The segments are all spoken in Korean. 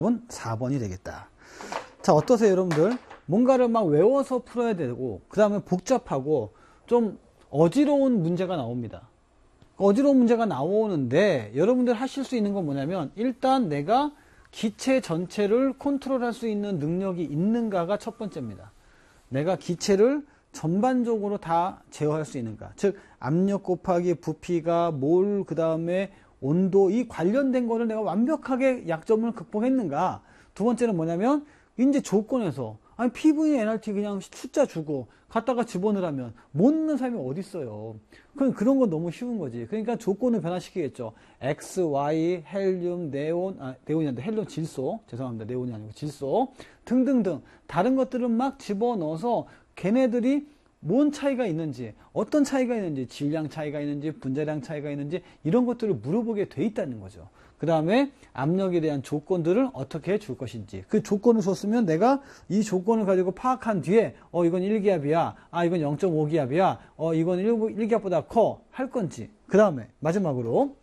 4번이 되겠다. 자, 어떠세요, 여러분들? 뭔가를 막 외워서 풀어야 되고, 그 다음에 복잡하고, 좀 어지러운 문제가 나옵니다. 어지러운 문제가 나오는데, 여러분들 하실 수 있는 건 뭐냐면, 일단 내가 기체 전체를 컨트롤할 수 있는 능력이 있는가가 첫 번째입니다. 내가 기체를 전반적으로 다 제어할 수 있는가. 즉, 압력 곱하기 부피가 몰, 그 다음에 온도, 이 관련된 거를 내가 완벽하게 약점을 극복했는가. 두 번째는 뭐냐면, 이제 조건에서, 아니, PV, NRT 그냥 숫자 주고, 갖다가 집어넣으라면, 못 넣는 사람이 어딨어요. 그런 건 너무 쉬운 거지. 그러니까 조건을 변화시키겠죠. X, Y, 헬륨, 네온, 네온이 아니라 헬륨 질소. 죄송합니다. 네온이 아니고 질소. 등등등. 다른 것들은 막 집어넣어서, 걔네들이 뭔 차이가 있는지, 어떤 차이가 있는지, 질량 차이가 있는지, 분자량 차이가 있는지, 이런 것들을 물어보게 돼 있다는 거죠. 그 다음에 압력에 대한 조건들을 어떻게 줄 것인지, 그 조건을 줬으면 내가 이 조건을 가지고 파악한 뒤에 이건 1기압이야, 이건 0.5기압이야, 이건 1기압보다 커 할 건지. 그 다음에 마지막으로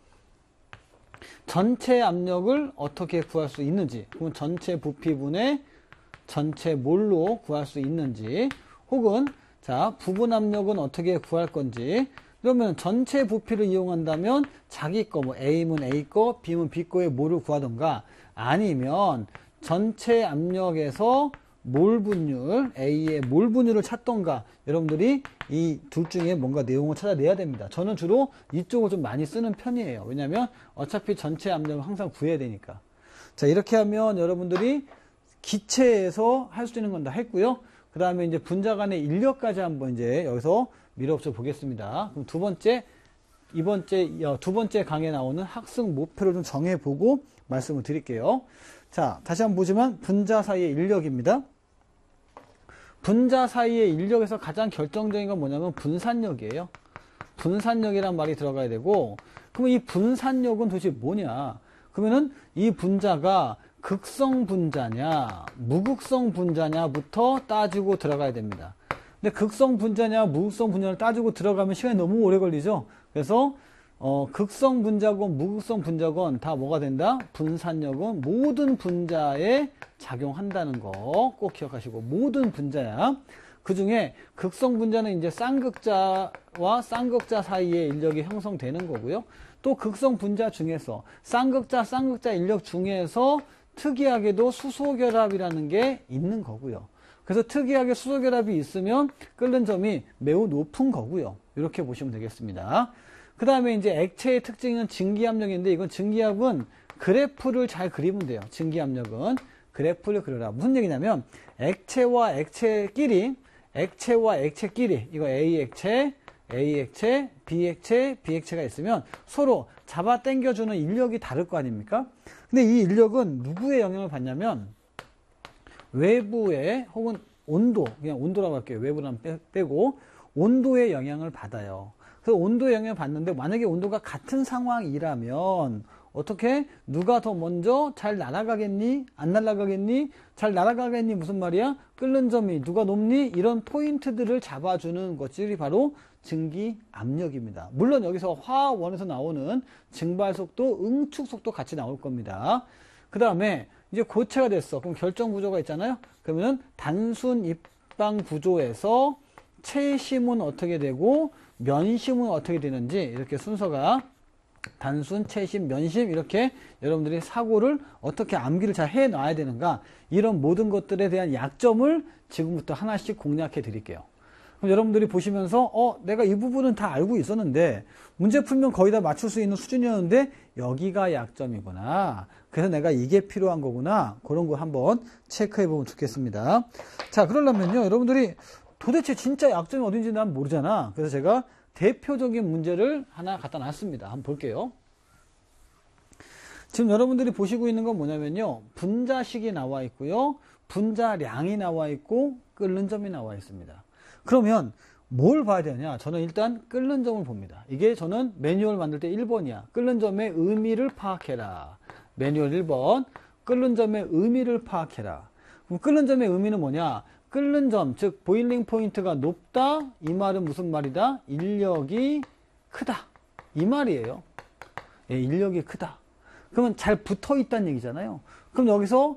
전체 압력을 어떻게 구할 수 있는지, 그러면 전체 부피분의 전체 몰로 구할 수 있는지, 혹은 자, 부분 압력은 어떻게 구할 건지. 그러면 전체 부피를 이용한다면 자기 거, 뭐 A면 A 거, B면 B 거의 몰을 구하던가, 아니면 전체 압력에서 몰 분율, A의 몰 분율을 찾던가, 여러분들이 이 둘 중에 뭔가 내용을 찾아내야 됩니다. 저는 주로 이쪽을 좀 많이 쓰는 편이에요. 왜냐면 어차피 전체 압력을 항상 구해야 되니까. 자, 이렇게 하면 여러분들이 기체에서 할 수 있는 건 다 했고요. 그 다음에 이제 분자 간의 인력까지 한번 이제 여기서 밀어붙여 보겠습니다. 그럼 두 번째 강의에 나오는 학습 목표를 좀 정해보고 말씀을 드릴게요. 자, 다시 한번 보지만 분자 사이의 인력입니다. 분자 사이의 인력에서 가장 결정적인 건 뭐냐면 분산력이에요. 분산력이란 말이 들어가야 되고, 그러면 이 분산력은 도대체 뭐냐? 그러면은 이 분자가 극성 분자냐, 무극성 분자냐부터 따지고 들어가야 됩니다. 근데 극성 분자냐, 무극성 분자를 따지고 들어가면 시간이 너무 오래 걸리죠. 그래서 극성 분자건 무극성 분자건 다 뭐가 된다? 분산력은 모든 분자에 작용한다는 거 꼭 기억하시고, 모든 분자야. 그 중에 극성 분자는 이제 쌍극자와 쌍극자 사이에 인력이 형성되는 거고요. 또 극성 분자 중에서 쌍극자 인력 중에서 특이하게도 수소결합이라는 게 있는 거고요. 그래서 특이하게 수소결합이 있으면 끓는 점이 매우 높은 거고요. 이렇게 보시면 되겠습니다. 그 다음에 이제 액체의 특징은 증기압력인데, 이건 증기압은 그래프를 잘 그리면 돼요. 증기압력은 그래프를 그려라. 무슨 얘기냐면 액체와 액체끼리 이거 A 액체, B 액체가 있으면 서로 잡아 당겨주는 인력이 다를 거 아닙니까? 근데 이 인력은 누구의 영향을 받냐면 외부의, 혹은 온도, 그냥 온도라고 할게요. 외부는 빼고 온도의 영향을 받아요. 그래서 온도의 영향을 받는데, 만약에 온도가 같은 상황이라면 어떻게, 누가 더 먼저 잘 날아가겠니? 안 날아가겠니? 잘 날아가겠니? 무슨 말이야? 끓는 점이 누가 높니? 이런 포인트들을 잡아주는 것들이 바로 증기압력입니다. 물론 여기서 화원에서 나오는 증발속도, 응축속도 같이 나올 겁니다. 그 다음에 이제 고체가 됐어. 그럼 결정구조가 있잖아요. 그러면 단순 입방 구조에서 체심은 어떻게 되고 면심은 어떻게 되는지, 이렇게 순서가 단순, 체심, 면심, 이렇게 여러분들이 사고를 어떻게 암기를 잘 해놔야 되는가, 이런 모든 것들에 대한 약점을 지금부터 하나씩 공략해 드릴게요. 그럼 여러분들이 보시면서 내가 이 부분은 다 알고 있었는데, 문제 풀면 거의 다 맞출 수 있는 수준이었는데 여기가 약점이구나, 그래서 내가 이게 필요한 거구나, 그런 거 한번 체크해 보면 좋겠습니다. 자, 그러려면요, 여러분들이 도대체 진짜 약점이 어딘지 난 모르잖아. 그래서 제가 대표적인 문제를 하나 갖다 놨습니다. 한번 볼게요. 지금 여러분들이 보시고 있는 건 뭐냐면요, 분자식이 나와 있고요, 분자량이 나와 있고 끓는 점이 나와 있습니다. 그러면 뭘 봐야 되냐? 저는 일단 끓는 점을 봅니다. 이게 저는 매뉴얼 만들 때 1번이야. 끓는 점의 의미를 파악해라. 매뉴얼 1번, 끓는 점의 의미를 파악해라. 그럼 끓는 점의 의미는 뭐냐? 끓는 점, 즉 보일링 포인트가 높다, 이 말은 무슨 말이다? 인력이 크다, 이 말이에요. 예, 인력이 크다. 그러면 잘 붙어 있다는 얘기잖아요. 그럼 여기서